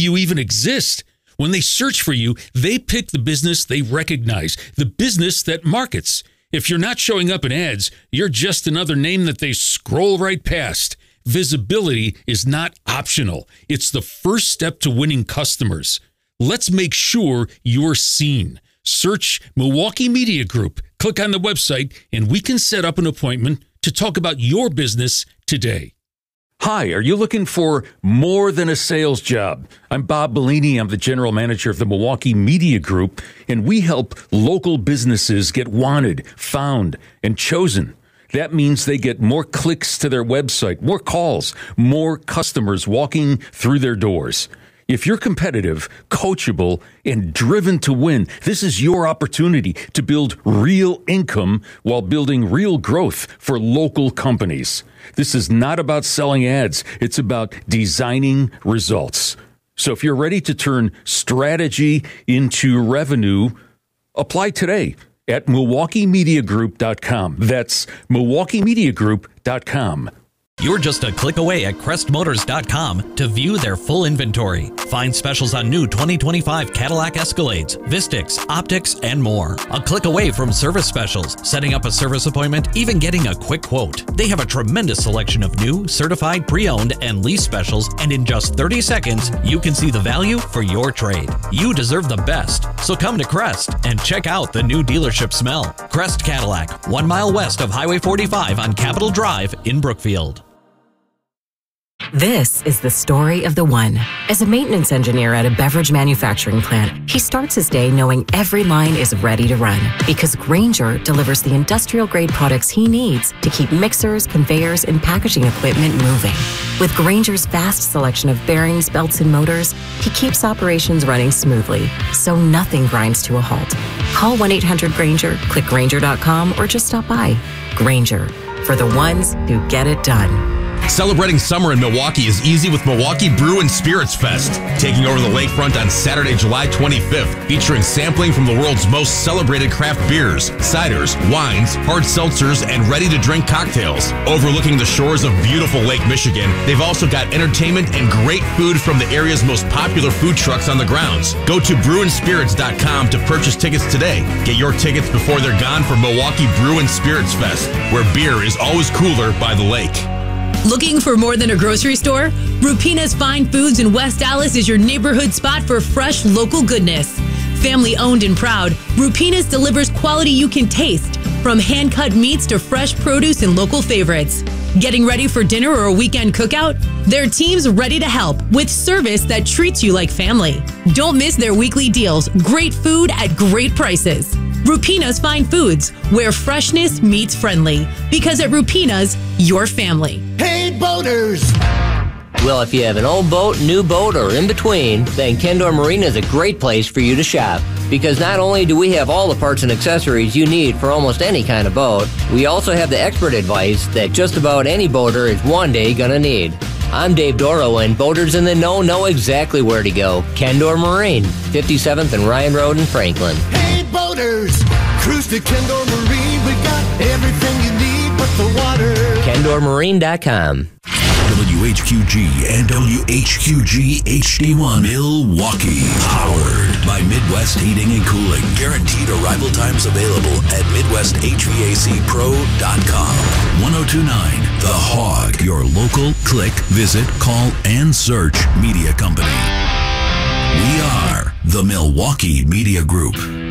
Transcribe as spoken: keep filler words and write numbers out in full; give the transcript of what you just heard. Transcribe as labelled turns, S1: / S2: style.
S1: you even exist. When they search for you, they pick the business they recognize, the business that markets. If you're not showing up in ads, you're just another name that they scroll right past. Visibility is not optional. It's the first step to winning customers. Let's make sure you're seen. Search Milwaukee Media Group. Click on the website, and we can set up an appointment to talk about your business today. Hi, are you looking for more than a sales job? I'm Bob Bellini. I'm the general manager of the Milwaukee Media Group, and we help local businesses get wanted, found, and chosen. That means they get more clicks to their website, more calls, more customers walking through their doors. If you're competitive, coachable, and driven to win, this is your opportunity to build real income while building real growth for local companies. This is not about selling ads. It's about designing results. So if you're ready to turn strategy into revenue, apply today at Milwaukee Media Group dot com. That's Milwaukee Media Group dot com.
S2: You're just a click away at Crest Motors dot com to view their full inventory. Find specials on new twenty twenty-five Cadillac Escalades, Vistix, Optics, and more. A click away from service specials, setting up a service appointment, even getting a quick quote. They have a tremendous selection of new, certified, pre-owned, and lease specials, and in just thirty seconds, you can see the value for your trade. You deserve the best, so come to Crest and check out the new dealership smell. Crest Cadillac, one mile west of Highway forty-five on Capitol Drive in Brookfield.
S3: This is the story of the one. As a maintenance engineer at a beverage manufacturing plant, he starts his day knowing every line is ready to run because Grainger delivers the industrial-grade products he needs to keep mixers, conveyors, and packaging equipment moving. With Grainger's vast selection of bearings, belts, and motors, he keeps operations running smoothly, so nothing grinds to a halt. Call one eight hundred Grainger, click Grainger dot com, or just stop by. Grainger, for the ones who get it done.
S4: Celebrating summer in Milwaukee is easy with Milwaukee Brew and Spirits Fest, taking over the lakefront on Saturday, July twenty-fifth, featuring sampling from the world's most celebrated craft beers, ciders, wines, hard seltzers, and ready-to-drink cocktails. Overlooking the shores of beautiful Lake Michigan, they've also got entertainment and great food from the area's most popular food trucks on the grounds. Go to brew and spirits dot com to purchase tickets today. Get your tickets before they're gone for Milwaukee Brew and Spirits Fest, where beer is always cooler by the lake.
S5: Looking for more than a grocery store? Rupina's Fine Foods in West Allis is your neighborhood spot for fresh local goodness. Family owned and proud, Rupina's delivers quality you can taste, from hand-cut meats to fresh produce and local favorites. Getting ready for dinner or a weekend cookout? Their team's ready to help with service that treats you like family. Don't miss their weekly deals. Great food at great prices. Rupina's Fine Foods, where freshness meets friendly. Because at Rupina's, your family.
S6: Hey, boaters!
S7: Well, if you have an old boat, new boat, or in between, then Kendor Marine is a great place for you to shop. Because not only do we have all the parts and accessories you need for almost any kind of boat, we also have the expert advice that just about any boater is one day gonna need. I'm Dave Doro, and boaters in the know know exactly where to go. Kendor Marine, fifty-seventh and Ryan Road in Franklin.
S6: Hey, boaters! Cruise to Kendor Marine. We got everything you need but the water.
S7: Kendor Marine dot com.
S8: W H Q G and W H Q G H D one Milwaukee. Powered by Midwest Heating and Cooling. Guaranteed arrival times available at Midwest H V A C Pro dot com. ten twenty-nine The Hog. Your local click, visit, call, and search media company. We are the Milwaukee Media Group.